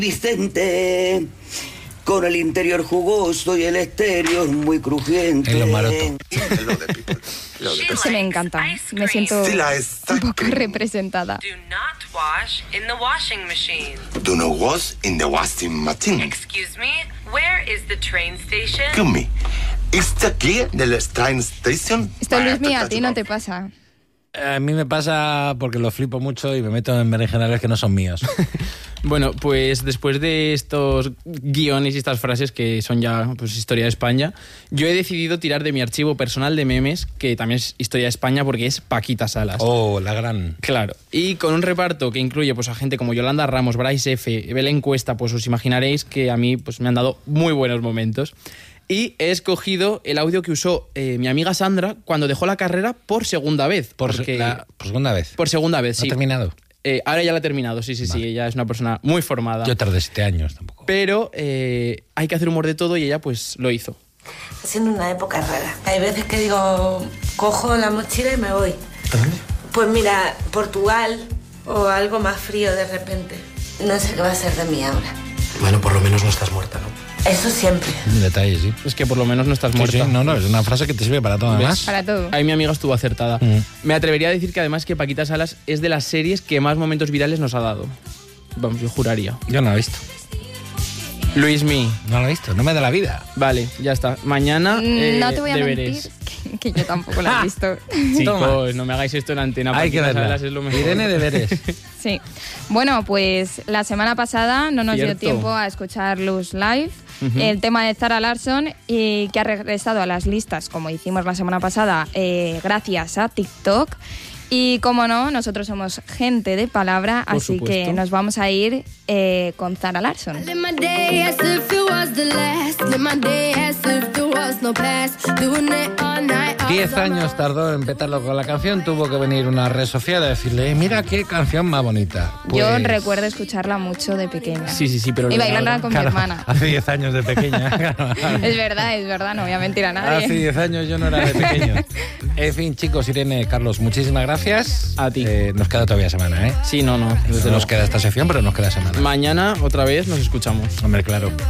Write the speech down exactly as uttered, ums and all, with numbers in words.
Vicente, con el interior jugoso y el exterior muy crujiente. En lo maroto. Sí, me encanta. Me siento un poco representada. Do not wash in the washing machine. Do not wash in the washing machine. Excuse me, where is the train station? Excuse me. Is the key de la train station? Esto, Luismi, a ti no te pasa. A mí me pasa porque lo flipo mucho y me meto en berenjenales que no son míos. Bueno, pues después de estos guiones y estas frases que son ya pues historia de España, yo he decidido tirar de mi archivo personal de memes, que también es historia de España porque es Paquita Salas. Oh, la gran. Claro. Y con un reparto que incluye pues a gente como Yolanda Ramos, Bryce F, Belén Cuesta, pues os imaginaréis que a mí pues me han dado muy buenos momentos. Y he escogido el audio que usó eh, mi amiga Sandra cuando dejó la carrera por segunda vez. Por, porque, la, por segunda vez. Por segunda vez, ¿No sí. ha terminado? Eh, ahora ya la ha terminado, sí, sí, vale. sí. Ella es una persona muy formada. Yo tardé siete años tampoco. Pero eh, hay que hacer humor de todo y ella pues lo hizo. Está siendo una época rara. Hay veces que digo, cojo la mochila y me voy. ¿A dónde? Pues mira, Portugal o algo más frío de repente. No sé qué va a ser de mí ahora. Bueno, por lo menos no estás muerta, ¿no? Eso siempre. Un detalle, sí. Es que por lo menos no estás muerta. Sí, sí, no, no, es una frase que te sirve para todo, además. Para todo. Ahí mi amiga estuvo acertada. Mm. Me atrevería a decir que además que Paquita Salas es de las series que más momentos virales nos ha dado. Vamos, yo juraría. Yo no lo he visto. Luismi. No lo he visto, no me da la vida. Vale, ya está. Mañana eh, No te voy a deberes. mentir que, que yo tampoco la he visto. Chicos, no me hagáis esto en antena. Hay que Paquita verla. Salas es lo mejor. Irene, deberes. Sí. Bueno, pues la semana pasada no nos Cierto. dio tiempo a escuchar Luz Live, Uh-huh. el tema de Zara Larsson, y que ha regresado a las listas, como hicimos la semana pasada, eh, gracias a TikTok. Y como no, nosotros somos gente de palabra, Por así supuesto. que nos vamos a ir eh, con Zara Larsson. Diez años tardó en petarlo con la canción, tuvo que venir una red social a decirle, mira qué canción más bonita. Yo Pues, recuerdo escucharla mucho de pequeña. Sí, sí, sí, pero... Y bailarla con claro, mi hermana. hace diez años de pequeña. Claro. Es verdad, es verdad, no voy a mentir a nadie. Hace diez años yo no era de pequeño. En fin, chicos, Irene, Carlos, muchísimas gracias. A ti. Eh, nos queda todavía semana, ¿eh? Sí, no, no. Desde Nos luego. queda esta sección, pero nos queda semana. Mañana otra vez nos escuchamos. Hombre, claro.